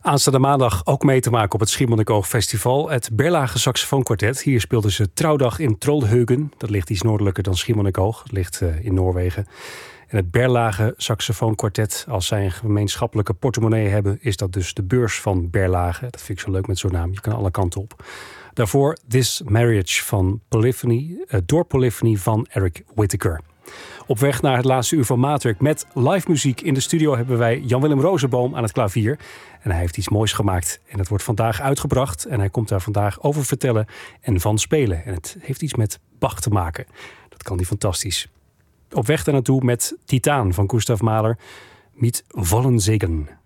Aanstaande maandag ook mee te maken op het Schiermonnikoog Festival. Het Berlage Saxofoonkwartet. Hier speelden ze Trouwdag in Trollhaugen. Dat ligt iets noordelijker dan Schiermonnikoog. Dat ligt in Noorwegen. En het Berlage Saxofoonkwartet, als zij een gemeenschappelijke portemonnee hebben, is dat dus de beurs van Berlage. Dat vind ik zo leuk met zo'n naam. Je kan alle kanten op. Daarvoor This Marriage van Polyphony, door Polyphony van Eric Whittaker. Op weg naar het laatste uur van Maatwerk met live muziek. In de studio hebben wij Jan-Willem Rozenboom aan het klavier. En hij heeft iets moois gemaakt. En dat wordt vandaag uitgebracht. En hij komt daar vandaag over vertellen en van spelen. En het heeft iets met Bach te maken. Dat kan hij fantastisch. Op weg daar naartoe met Titaan van Gustav Mahler. Mit vollen Segen.